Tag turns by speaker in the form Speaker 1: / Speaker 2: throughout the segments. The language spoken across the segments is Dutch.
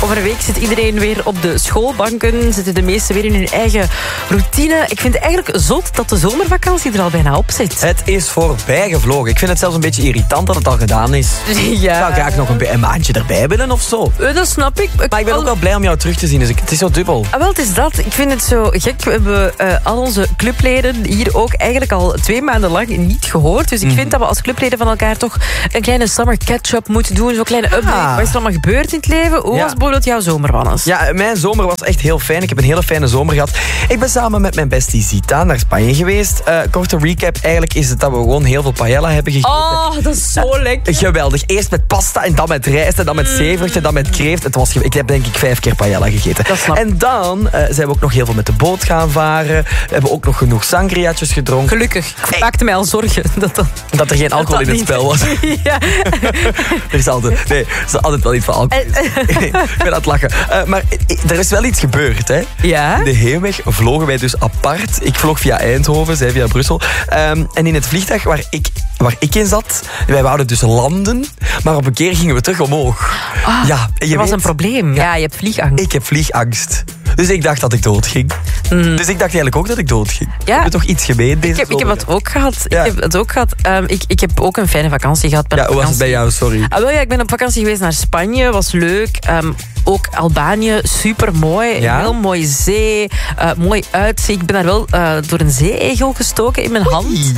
Speaker 1: Over een week zit iedereen weer op de schoolbanken. Zitten de meesten weer in hun eigen routine. Ik vind het eigenlijk zot dat de zomervakantie er al bijna op zit.
Speaker 2: Het is voorbij gevlogen. Ik vind het zelfs een beetje irritant dat het al gedaan is.
Speaker 1: Ja.
Speaker 2: Ik zou graag nog een maandje erbij willen of zo.
Speaker 1: Dat snap ik.
Speaker 2: Maar ik ben ook wel blij om jou terug te zien, dus het is zo dubbel.
Speaker 1: Wel, het is dat. Ik vind het zo gek. We hebben al onze clubleden hier ook eigenlijk al 2 maanden lang niet gehoord. Dus ik vind dat we als clubleden van elkaar toch een kleine summer catch-up moeten doen. Zo'n kleine update. Wat is er allemaal gebeurd in het leven? Hoe was bijvoorbeeld jouw zomer, Wannes?
Speaker 2: Ja, mijn zomer was echt heel fijn. Ik heb een hele fijne zomer gehad. Ik ben samen met mijn bestie Zita naar Spanje geweest. Korte recap. Eigenlijk is het dat we gewoon heel veel paella hebben gegeten.
Speaker 1: Oh, dat is zo lekker.
Speaker 2: Geweldig. Eerst met pasta en dan met rijst en dan met zeevrucht en dan met kreeft. Ik heb denk ik 5 keer paella gegeten. En dan zijn we ook nog heel veel met de boot gaan varen. We hebben ook nog genoeg sangriaatjes gedronken.
Speaker 1: Gelukkig. Ik maakte mij al zorgen
Speaker 2: dat er geen alcohol in het spel was.
Speaker 1: Ja.
Speaker 2: Er is altijd wel iets van alcohol. Ik ben aan het lachen. Maar er is wel iets gebeurd. Hè?
Speaker 1: Ja?
Speaker 2: In de heenweg vlogen wij dus apart. Ik vloog via Eindhoven, zij via Brussel. En in het vliegtuig waar ik in zat, wij wouden dus landen, maar op een keer gingen we terug omhoog. Ja,
Speaker 1: dat was een probleem. Ja, je hebt vliegangst.
Speaker 2: Ik heb vliegangst. Dus ik dacht dat ik doodging. Dus ik dacht eigenlijk ook dat ik doodging. Ja. We hebben toch iets gemeen deze
Speaker 1: Ik heb het ook gehad. Ja. Ik heb ook een fijne vakantie gehad.
Speaker 2: Ja, hoe was het bij jou? Sorry.
Speaker 1: Ik ben op vakantie geweest naar Spanje. Was leuk. Ook Albanië, super mooi.
Speaker 2: Ja?
Speaker 1: Heel mooie zee, mooi uitzicht. Ik ben daar wel door een zeeegel gestoken in mijn hand.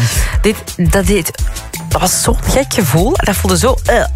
Speaker 1: Dat was zo'n gek gevoel. Dat voelde zo...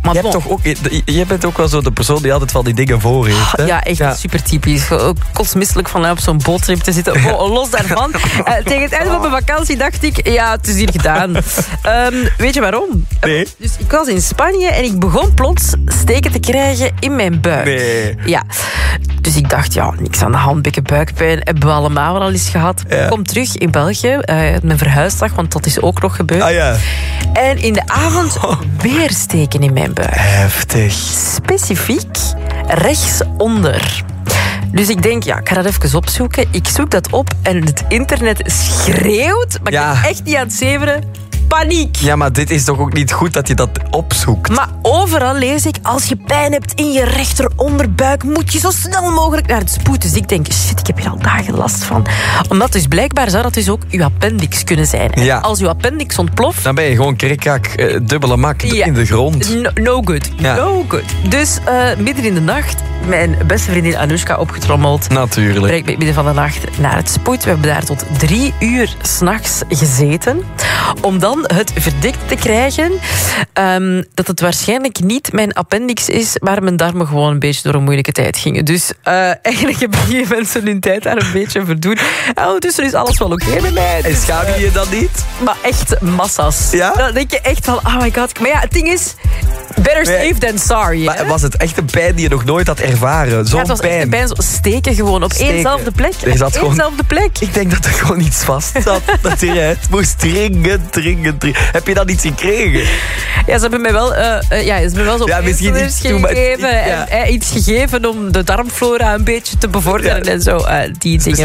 Speaker 2: Je bent ook wel zo de persoon die altijd van die dingen voor heeft. Hè?
Speaker 1: Ja, echt super typisch. Kotsmisselijk van op zo'n boottrip te zitten. Los daarvan. Tegen het einde van mijn vakantie dacht ik... Ja, het is hier gedaan. Weet je waarom?
Speaker 2: Nee.
Speaker 1: Dus ik was in Spanje en ik begon plots steken te krijgen in mijn buik.
Speaker 2: Nee.
Speaker 1: Ja. Dus ik dacht, niks aan de hand, beetje buikpijn. Hebben we allemaal wel al eens gehad. Ja. Ik kom terug in België. Mijn verhuisdag, want dat is ook nog gebeurd.
Speaker 2: Ja.
Speaker 1: En in de avond weer steken in mijn buik.
Speaker 2: Heftig.
Speaker 1: Specifiek rechtsonder. Dus ik denk, ik ga dat even opzoeken. Ik zoek dat op en het internet schreeuwt. Maar ik ben echt niet aan het zeveren. Paniek.
Speaker 2: Ja, maar dit is toch ook niet goed dat je dat opzoekt?
Speaker 1: Maar overal lees ik, als je pijn hebt in je rechteronderbuik, moet je zo snel mogelijk naar het spoed. Dus ik denk, shit, ik heb hier al dagen last van. Omdat dus blijkbaar zou dat dus ook uw appendix kunnen zijn.
Speaker 2: Ja.
Speaker 1: Als uw appendix ontploft...
Speaker 2: Dan ben je gewoon krikkak, dubbele mak in de grond.
Speaker 1: No good. Ja. No good. Dus midden in de nacht, mijn beste vriendin Anoushka opgetrommeld.
Speaker 2: Natuurlijk.
Speaker 1: Brengt me midden van de nacht naar het spoed. We hebben daar tot 3 uur 's nachts gezeten. Om dan het verdikt te krijgen dat het waarschijnlijk niet mijn appendix is, maar mijn darmen gewoon een beetje door een moeilijke tijd gingen. Dus eigenlijk hebben die mensen hun tijd daar een beetje verdoen. Ondertussen is alles wel oké bij mij.
Speaker 2: En schaam je je dan niet?
Speaker 1: Maar echt massa's.
Speaker 2: Ja?
Speaker 1: Dan denk je echt van, oh my god. Maar ja, het ding is, better safe than sorry.
Speaker 2: Maar was het echt een pijn die je nog nooit had ervaren? Zo'n
Speaker 1: het was echt een pijn. Zo steken gewoon op éénzelfde plek. Éénzelfde plek.
Speaker 2: Ik denk dat er gewoon iets vast zat. Dat je het moest dringend. Heb je dan iets gekregen?
Speaker 1: Ja, ze hebben mij wel, zo
Speaker 2: misschien iets
Speaker 1: gegeven. En iets gegeven om de darmflora een beetje te bevorderen en zo. Die dingen.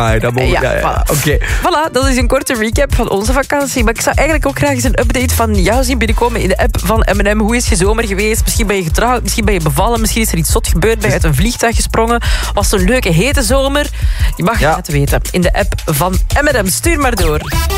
Speaker 2: Oké.
Speaker 1: Voilà, dat is een korte recap van onze vakantie. Maar ik zou eigenlijk ook graag eens een update van jou zien binnenkomen in de app van M&M. Hoe is je zomer geweest? Misschien ben je getrouwd, misschien ben je bevallen, misschien is er iets zot gebeurd, ben je uit een vliegtuig gesprongen. Was het een leuke, hete zomer? Je mag het laten weten in de app van M&M. Stuur maar door.